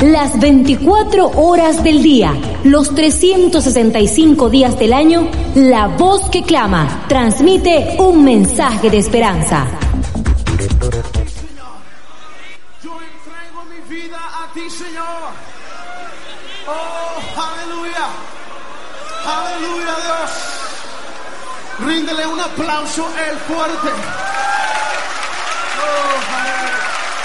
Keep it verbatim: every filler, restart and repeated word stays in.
Las veinticuatro horas del día, los trescientos sesenta y cinco días del año, la voz que clama transmite un mensaje de esperanza. Señor, yo entrego mi vida a ti, Señor. Oh, aleluya. Aleluya, Dios. Ríndele un aplauso el fuerte.